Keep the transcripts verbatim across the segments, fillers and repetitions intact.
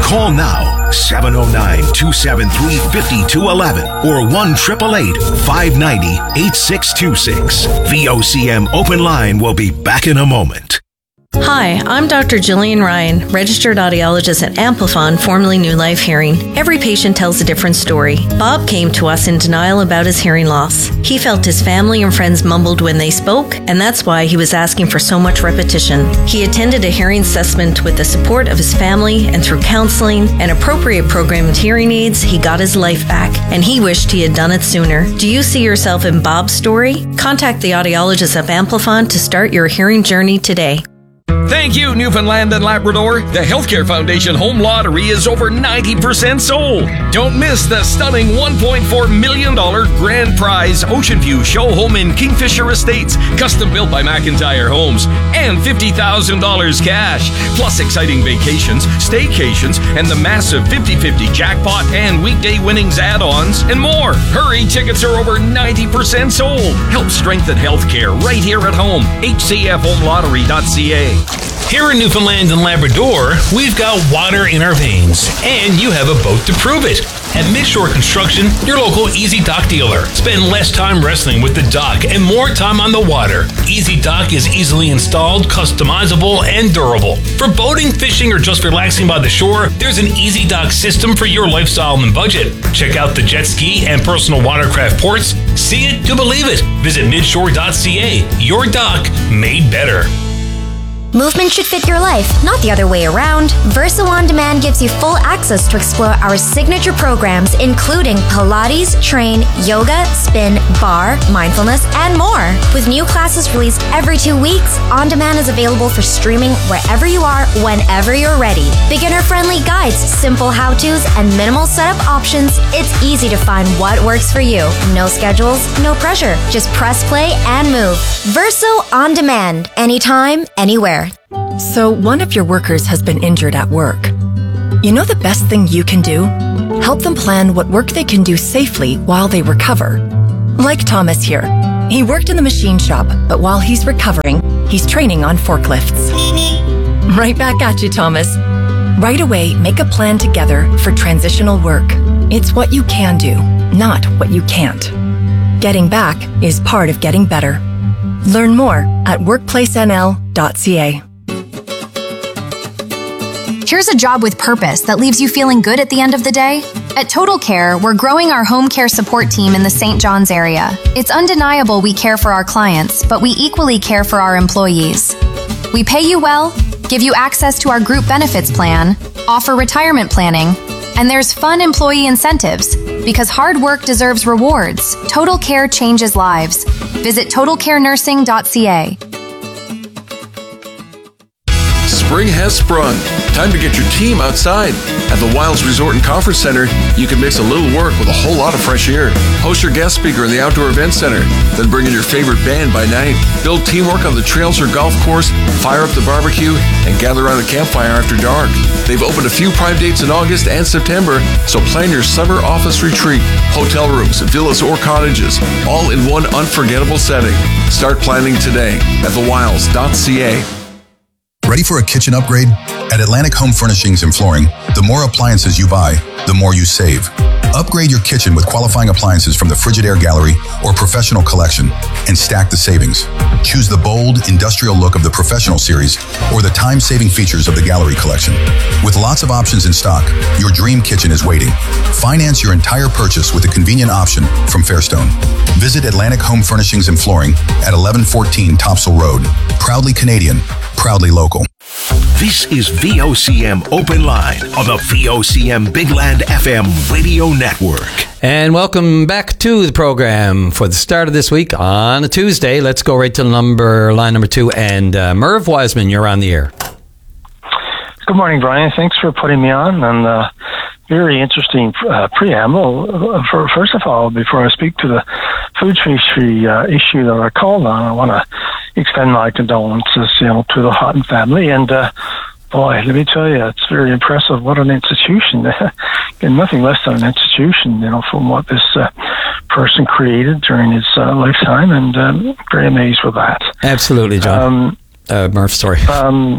Call now, seven oh nine, two seven three, five two one one or one eight eight eight, five nine zero, eight six two six. V O C M Open Line will be back in a moment. Hi, I'm Doctor Jillian Ryan, registered audiologist at Amplifon, formerly New Life Hearing. Every patient tells a different story. Bob came to us in denial about his hearing loss. He felt his family and friends mumbled when they spoke, and that's why he was asking for so much repetition. He attended a hearing assessment with the support of his family, and through counseling and appropriate programmed hearing aids, he got his life back, and he wished he had done it sooner. Do you see yourself in Bob's story? Contact the audiologist of Amplifon to start your hearing journey today. Thank you, Newfoundland and Labrador. The Healthcare Foundation Home Lottery is over ninety percent sold. Don't miss the stunning one point four million dollars grand prize Ocean View Show Home in Kingfisher Estates, custom built by McIntyre Homes, and fifty thousand dollars cash, plus exciting vacations, staycations, and the massive fifty-fifty jackpot and weekday winnings add-ons, and more. Hurry, tickets are over ninety percent sold. Help strengthen healthcare right here at home. H C F home lottery dot C A. Here in Newfoundland and Labrador, we've got water in our veins, and you have a boat to prove it. At Midshore Construction, your local Easy Dock dealer. Spend less time wrestling with the dock and more time on the water. Easy Dock is easily installed, customizable, and durable. For boating, fishing, or just relaxing by the shore, there's an Easy Dock system for your lifestyle and budget. Check out the jet ski and personal watercraft ports. See it to believe it. Visit midshore dot C A. Your dock made better. Movement should fit your life, not the other way around. Verso On Demand gives you full access to explore our signature programs, including Pilates, Train, Yoga, Spin, Bar, Mindfulness, and more. With new classes released every two weeks, On Demand is available for streaming wherever you are, whenever you're ready. Beginner-friendly guides, simple how-tos, and minimal setup options. It's easy to find what works for you. No schedules, no pressure. Just press play and move. Verso On Demand. Anytime, anywhere. So one of your workers has been injured at work. You know the best thing you can do? Help them plan what work they can do safely while they recover. Like Thomas here. He worked in the machine shop, but while he's recovering, he's training on forklifts. Right back at you, Thomas. Right away, make a plan together for transitional work. It's what you can do, not what you can't. Getting back is part of getting better. Learn more at workplace N L dot C A. Here's a job with purpose that leaves you feeling good at the end of the day. At Total Care, we're growing our home care support team in the Saint John's area. It's undeniable we care for our clients, but we equally care for our employees. We pay you well, give you access to our group benefits plan, offer retirement planning, and there's fun employee incentives. Because hard work deserves rewards. Total Care changes lives. Visit total care nursing dot C A. Spring has sprung. Time to get your team outside. At the Wilds Resort and Conference Center, you can mix a little work with a whole lot of fresh air. Host your guest speaker in the Outdoor Event Center. Then bring in your favorite band by night. Build teamwork on the trails or golf course, fire up the barbecue, and gather around the campfire after dark. They've opened a few prime dates in August and September, so plan your summer office retreat. Hotel rooms, villas, or cottages, all in one unforgettable setting. Start planning today at the wilds dot C A. Ready for a kitchen upgrade? At Atlantic Home Furnishings and Flooring, the more appliances you buy, the more you save. Upgrade your kitchen with qualifying appliances from the Frigidaire Gallery or Professional Collection and stack the savings. Choose the bold, industrial look of the Professional Series or the time-saving features of the Gallery Collection. With lots of options in stock, your dream kitchen is waiting. Finance your entire purchase with a convenient option from Fairstone. Visit Atlantic Home Furnishings and Flooring at eleven fourteen Topsail Road. Proudly Canadian, proudly local. This is V O C M Open Line on the V O C M Big Land F M radio network. And welcome back to the program for the start of this week on a Tuesday. Let's go right to number line number two. And uh, Merv Wiseman, you're on the air. Good morning, Brian. Thanks for putting me on. And uh, very interesting uh, preamble. For, first of all, before I speak to the food fishery uh, issue that I called on, I want to extend my condolences, you know, to the Houghton family. And uh, boy, let me tell you, it's very impressive. What an institution! And nothing less than an institution, you know, from what this uh, person created during his uh, lifetime. And um, very amazed with that. Absolutely, John. Um, uh, Murph, sorry. Um,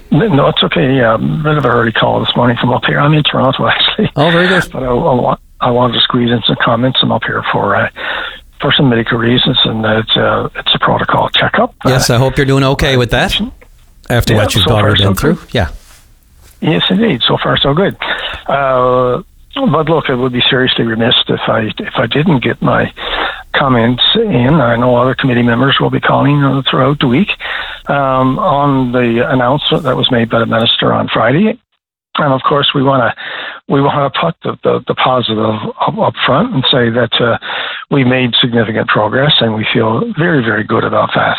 No, it's okay. Yeah, a bit of an early call this morning from up here. I'm in Toronto, actually. Oh, very good. But I, I, want, I wanted to squeeze in some comments. I'm up here for uh, for some medical reasons, and it's, uh, it's a protocol checkup. Yes, uh, I hope you're doing okay with that after yeah, what you've so already far, been so through. good. Yeah. Yes, indeed. So far, so good. Uh, but look, it would be seriously remiss if I if I didn't get my comments in. I know other committee members will be calling uh, throughout the week um, on the announcement that was made by the minister on Friday. And of course, we want to we want to put the, the, the positive up, up front and say that uh, we made significant progress, and we feel very, very good about that.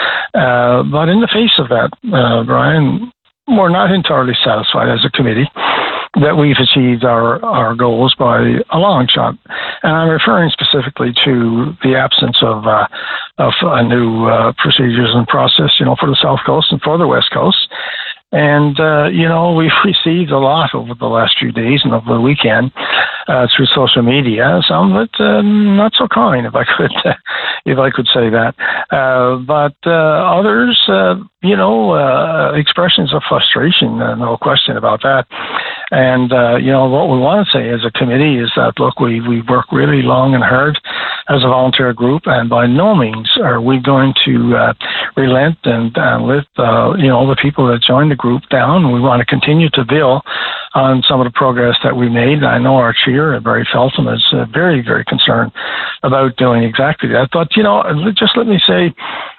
Uh, but in the face of that, uh, Brian, we're not entirely satisfied as a committee that we've achieved our, our goals by a long shot. And I'm referring specifically to the absence of uh, of uh, new uh, procedures and process, you know, for the South Coast and for the West Coast. And, uh, you know, we've received a lot over the last few days and over the weekend uh, through social media. Some of it uh, not so kind, if I could, uh, if I could say that. Uh, but uh, others, uh, you know, uh, expressions of frustration, uh, no question about that. And, uh, you know, what we want to say as a committee is that, look, we, we work really long and hard as a volunteer group, and by no means are we going to uh, relent and, and let, uh, you know, the people that joined the group down. We want to continue to build on some of the progress that we made. I know our chair, Barry Feltham, is uh, very, very concerned about doing exactly that. But, you know, just let me say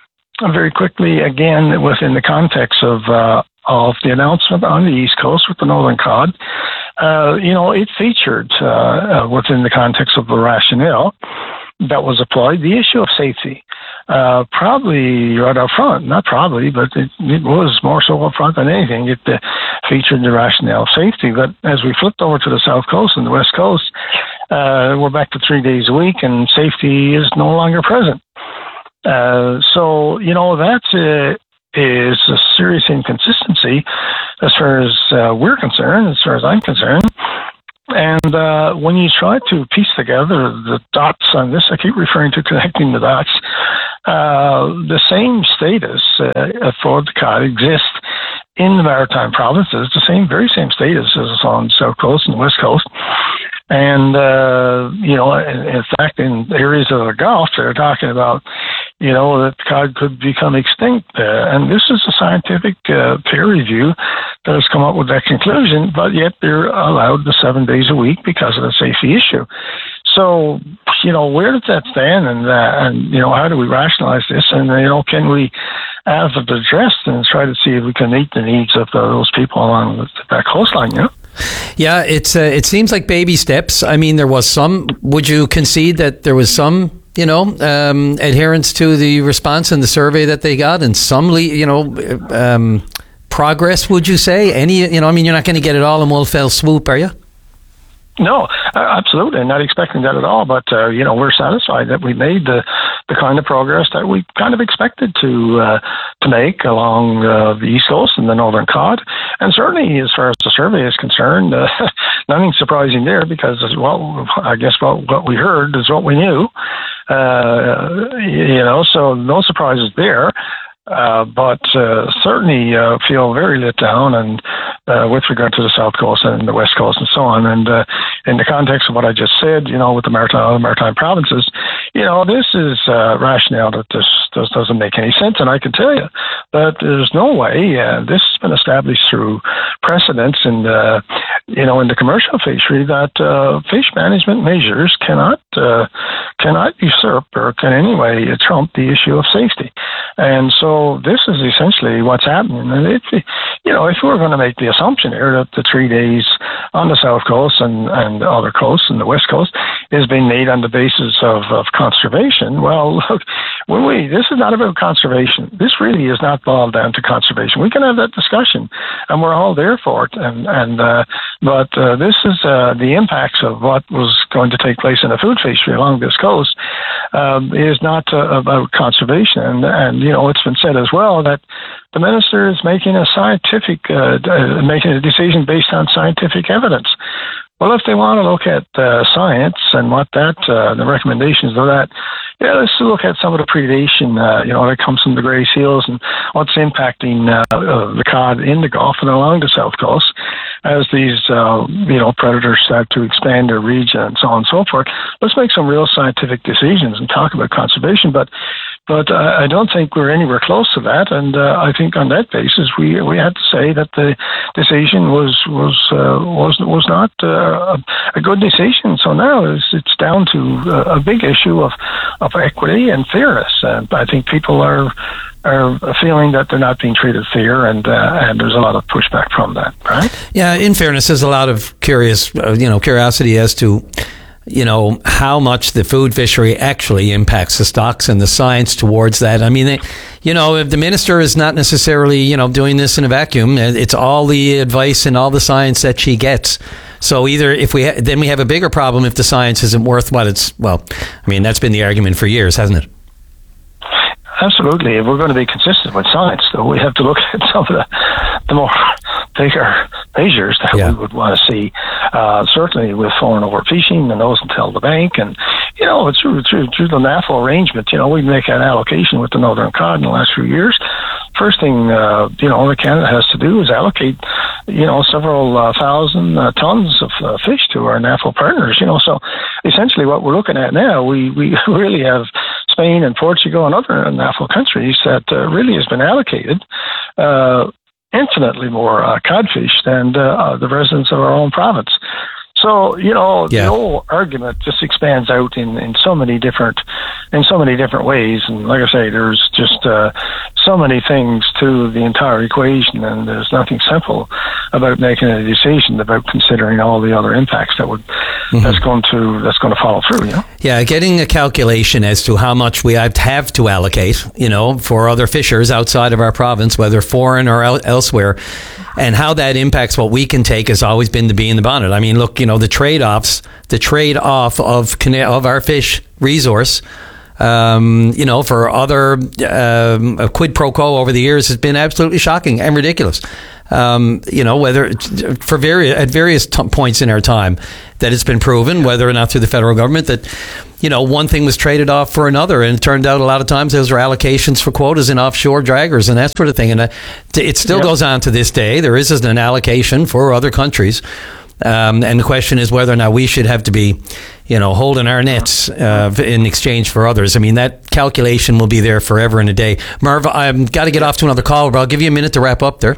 very quickly, again, within the context of uh, of the announcement on the East Coast with the Northern Cod, uh, you know, it featured uh, uh, within the context of the rationale that was applied, the issue of safety. Uh, probably right up front, not probably, but it, it was more so up front than anything. It uh, featured the rationale of safety. But as we flipped over to the South Coast and the West Coast, uh, we're back to three days a week, and safety is no longer present. Uh, so, you know, that's uh, is a serious inconsistency as far as uh, we're concerned, as far as I'm concerned. And uh, when you try to piece together the dots on this, I keep referring to connecting the dots, uh, the same status uh, for the C O D exists in the maritime provinces, the same, very same status as on the South Coast and the West Coast. And, uh, you know, in, in fact, in areas of the Gulf, they're talking about, you know, that C O D could become extinct. Uh, and this is a scientific uh, peer review that has come up with that conclusion, but yet they're allowed the seven days a week because of the safety issue. So, you know, where does that stand? And, uh, and you know, how do we rationalize this? And, you know, can we have it addressed and try to see if we can meet the needs of those people along that coastline, you know? Yeah, it's uh, it seems like baby steps. I mean, there was some, would you concede that there was some, you know, um, adherence to the response in the survey that they got, and some, you know, um, progress, would you say? Any, you know, I mean, you're not going to get it all in one fell swoop, are you? No, uh, absolutely. Not expecting that at all. But, uh, you know, we're satisfied that we made the, the kind of progress that we kind of expected to uh, to make along uh, the East Coast and the Northern Cod. And certainly, as far as the survey is concerned, uh, nothing surprising there because, well, I guess what, what we heard is what we knew. Uh, you know, so no surprises there. Uh, but uh, certainly uh, feel very let down, and uh, with regard to the South Coast and the West Coast and so on. And uh, in the context of what I just said, you know, with the maritime, the maritime provinces, you know, this is uh, rationale that this, this doesn't make any sense. And I can tell you that there's no way. Uh, this has been established through precedents and, uh, you know, in the commercial fishery that uh, fish management measures cannot uh, cannot usurp or can in any way trump the issue of safety. And so this is essentially what's happening. And if, you know, if we're going to make the assumption here that the three days on the South Coast and, and other coasts and the West Coast is being made on the basis of, of conservation, well, look, when we, this is not about conservation. This really is not boiled down to conservation. We can have that discussion, and we're all there for it. And, and uh, but uh, this is uh, the impacts of what was going to take place in the food fishery along this coast um, is not uh, about conservation. And, and, you know, it's been said as well that the minister is making a scientific, uh, uh, making a decision based on scientific evidence. Well, if they want to look at uh, science and what that, uh, the recommendations of that, yeah, let's look at some of the predation, uh, you know, that comes from the grey seals and what's impacting uh, uh, the cod in the Gulf and along the South Coast as these, uh, you know, predators start to expand their region and so on and so forth. Let's make some real scientific decisions and talk about conservation, but But uh, I don't think we're anywhere close to that, and uh, I think on that basis we we had to say that the decision was was uh, was was not uh, a good decision. So now it's, it's down to a big issue of, of equity and fairness, and I think people are are feeling that they're not being treated fair, and uh, and there's a lot of pushback from that, right? Yeah, in fairness, there's a lot of curious, uh, you know, curiosity as to, you know, how much the food fishery actually impacts the stocks and the science towards that. I mean, they, you know, if the minister is not necessarily, you know, doing this in a vacuum, it's all the advice and all the science that she gets. So either if we, ha- then we have a bigger problem if the science isn't worth what it's, well, I mean, that's been the argument for years, hasn't it? Absolutely. If we're going to be consistent with science, though, we have to look at some of the, the more bigger measures that yeah. we would want to see. Uh, certainly with foreign overfishing and those until the bank, and you know, through through, through the NAFO arrangement, you know, we make an allocation with the Northern Cod in the last few years. First thing, uh, you know, that Canada has to do is allocate, you know, several uh, thousand uh, tons of uh, fish to our NAFO partners. You know, so essentially what we're looking at now, we we really have Spain and Portugal and other NAFO countries that uh, really has been allocated uh, infinitely more uh, codfish than uh, uh, the residents of our own province. So, you know, yeah. the whole argument just expands out in, in so many different in so many different ways. And like I say, there's just uh, so many things to the entire equation, and there's nothing simple about making a decision about considering all the other impacts that would mm-hmm. that's going to that's going to follow through. You know? Yeah, getting a calculation as to how much we have to allocate, you know, for other fishers outside of our province, whether foreign or el- elsewhere. And how that impacts what we can take has always been the bee in the bonnet. I mean, look, you know, the trade-offs, the trade-off of of our fish resource, um, you know, for other um, a quid pro quo over the years has been absolutely shocking and ridiculous. Um, you know, whether for various at various t- points in our time that it's been proven, whether or not through the federal government, that, you know, one thing was traded off for another, and it turned out a lot of times those were allocations for quotas in offshore draggers and that sort of thing. And uh, it still yep. goes on to this day. There is an allocation for other countries. Um, and the question is whether or not we should have to be, you know, holding our nets uh, in exchange for others. I mean, that calculation will be there forever and a day. Merv, I've got to get off to another call, but I'll give you a minute to wrap up there.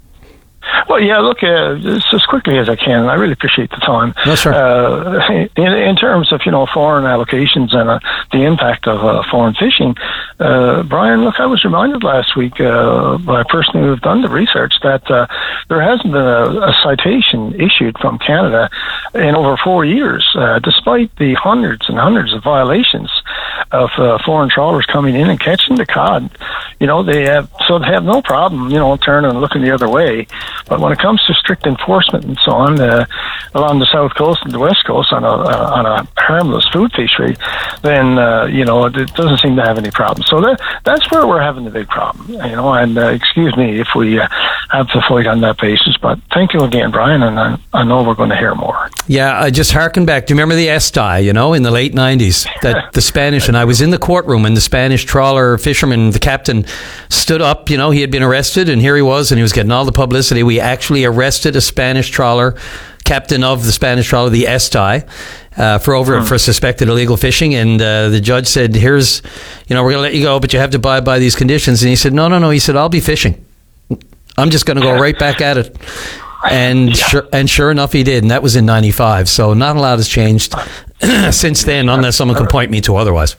Well, yeah, look, uh, just as quickly as I can. I really appreciate the time. No, sure. Uh, in, in terms of, you know, foreign allocations and uh, the impact of uh, foreign fishing, uh, Brian, look, I was reminded last week uh, by a person who has done the research that uh, there hasn't been a, a citation issued from Canada in over four years, uh, despite the hundreds and hundreds of violations of uh, foreign trawlers coming in and catching the cod. You know, they have, so they have no problem, you know, turning and looking the other way. But when it comes to strict enforcement and so on, uh, along the south coast and the west coast on a uh, on a harmless food fishery, then uh, you know, it doesn't seem to have any problem. So that that's where we're having the big problem. You know, and uh, excuse me if we uh, have to fight on that basis. But thank you again, Brian, and I, I know we're going to hear more. Yeah, I just harken back. Do you remember the Esti? You know, in the late nineties, that the Spanish, and I was in the courtroom, and the Spanish trawler fisherman, the captain, stood up. You know, he had been arrested, and here he was, and he was getting all the publicity. We actually arrested a Spanish trawler, captain of the Spanish trawler, the Esti, uh, for over hmm. for suspected illegal fishing. And uh, the judge said, "Here's, you know, we're going to let you go, but you have to abide by these conditions." And he said, "No, no, no." He said, "I'll be fishing. I'm just going to go right back at it." And yeah. sure, and sure enough, he did, and that was in ninety-five. So not a lot has changed since then, unless someone can point me to otherwise.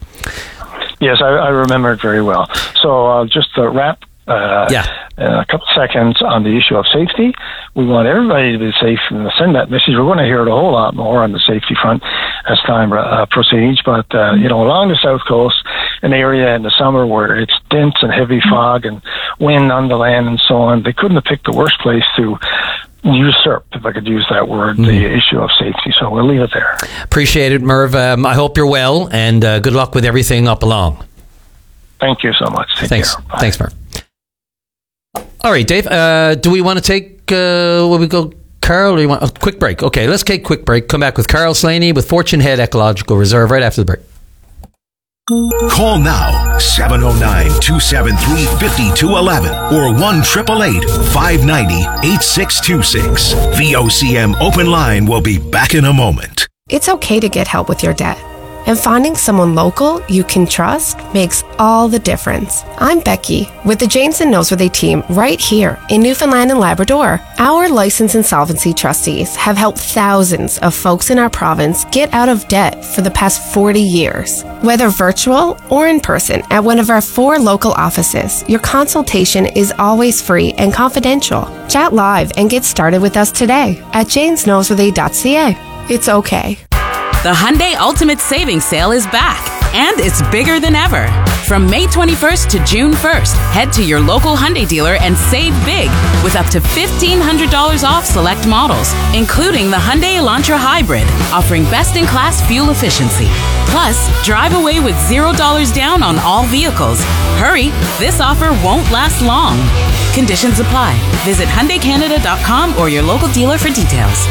Yes, I, I remember it very well. So uh, just to wrap. Uh, yeah. Uh, a couple seconds on the issue of safety. We want everybody to be safe and send that message. We're going to hear it a whole lot more on the safety front as time uh, proceeds. But, uh, you know, along the south coast, an area in the summer where it's dense and heavy fog and wind on the land and so on, they couldn't have picked the worst place to usurp, if I could use that word, mm. the issue of safety. So we'll leave it there. Appreciate it, Merv. Um, I hope you're well, and uh, good luck with everything up along. Thank you so much. Take Thanks. care. Bye. Thanks, Merv. All right, Dave, uh, do we want to take, uh, will we go Carl, or you want a quick break? Okay, let's take a quick break. Come back with Carl Slaney with Fortune Head Ecological Reserve right after the break. Call now, seven oh nine, two seven three, five two one one or one eight eight eight, five nine zero, eight six two six. V O C M Open Line will be back in a moment. It's okay to get help with your debt. And finding someone local you can trust makes all the difference. I'm Becky with the Janes and Noseworthy team right here in Newfoundland and Labrador. Our licensed insolvency trustees have helped thousands of folks in our province get out of debt for the past forty years. Whether virtual or in person at one of our four local offices, your consultation is always free and confidential. Chat live and get started with us today at janes noseworthy dot c a. It's okay. The Hyundai Ultimate Savings Sale is back, and it's bigger than ever. From May twenty-first to June first, head to your local Hyundai dealer and save big with up to fifteen hundred dollars off select models, including the Hyundai Elantra Hybrid, offering best-in-class fuel efficiency. Plus, drive away with zero dollars down on all vehicles. Hurry, this offer won't last long. Conditions apply. Visit Hyundai Canada dot com or your local dealer for details.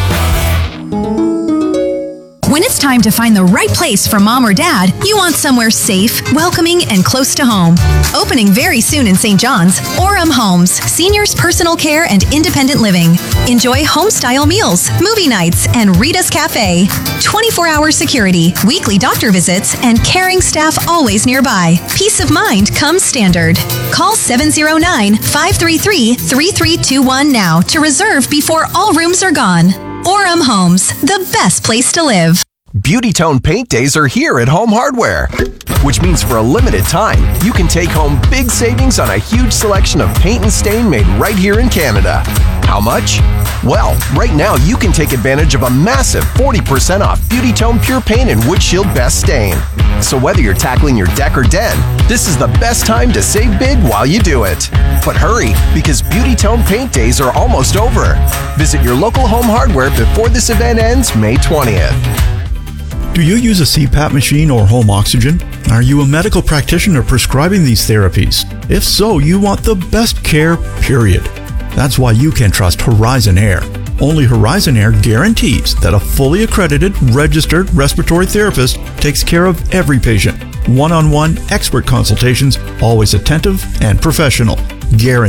When it's time to find the right place for mom or dad, you want somewhere safe, welcoming, and close to home. Opening very soon in Saint John's, Orem Homes, seniors personal care and independent living. Enjoy home-style meals, movie nights, and Rita's Cafe. twenty-four hour security, weekly doctor visits, and caring staff always nearby. Peace of mind comes standard. Call seven oh nine, five three three, three three two one now to reserve before all rooms are gone. Orem Homes, the best place to live. Beauty Tone Paint Days are here at Home Hardware, which means for a limited time, you can take home big savings on a huge selection of paint and stain made right here in Canada. How much? Well, right now you can take advantage of a massive forty percent off Beauty Tone Pure Paint and Wood Shield Best Stain. So whether you're tackling your deck or den, this is the best time to save big while you do it. But hurry, because Beauty Tone Paint Days are almost over. Visit your local Home Hardware before this event ends May twentieth. Do you use a C PAP machine or home oxygen? Are you a medical practitioner prescribing these therapies? If so, you want the best care, period. That's why you can trust Horizon Air. Only Horizon Air guarantees that a fully accredited, registered respiratory therapist takes care of every patient. One-on-one expert consultations, always attentive and professional. Guaranteed.